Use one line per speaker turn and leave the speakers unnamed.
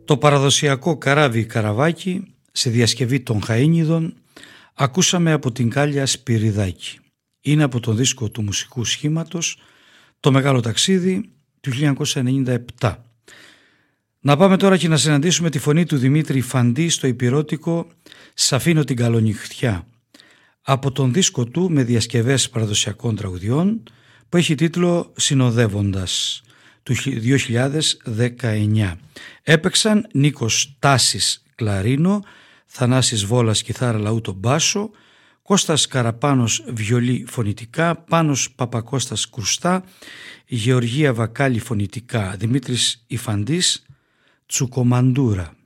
Το παραδοσιακό καράβι Καραβάκι σε διασκευή των Χαΐνιδων ακούσαμε από την Κάλια Σπυριδάκη. Είναι από τον δίσκο του μουσικού σχήματος «Το Μεγάλο Ταξίδι» του 1997. Να πάμε τώρα και να συναντήσουμε τη φωνή του Δημήτρη Φαντή στο υπηρώτικο «Σ' αφήνω την καλονυχτιά» από τον δίσκο του με διασκευές παραδοσιακών τραγουδιών που έχει τίτλο «Συνοδεύοντας» του 2019. Έπαιξαν Νίκος Τάσης κλαρίνο, Θανάσης Βόλας κιθάρα λαούτο μπάσο, Κώστας Καραπάνος βιολί φωνητικά, Πάνος Παπακώστας κρουστά, Γεωργία Βακάλη φωνητικά, Δημήτρης Ιφαντής τσουκομαντούρα.